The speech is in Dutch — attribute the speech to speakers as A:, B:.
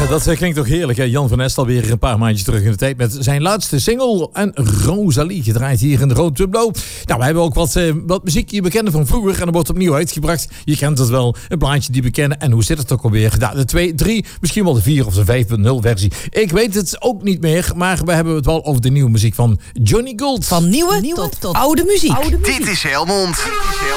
A: Dat klinkt toch heerlijk, hè? Jan van Est alweer een paar maandjes terug in de tijd met zijn laatste single. En Rosalie, gedraaid hier in de Rood Tublo. Nou, we hebben ook wat muziek die we kennen van vroeger. En dat wordt opnieuw uitgebracht. Je kent het wel, een plaatje die we kennen. En hoe zit het ook alweer? Nou, de 2, 3, misschien wel de 4 of de 5.0 versie. Ik weet het ook niet meer. Maar we hebben het wel over de nieuwe muziek van Johnny Gold.
B: Van nieuwe tot oude muziek.
C: Dit is Helmond.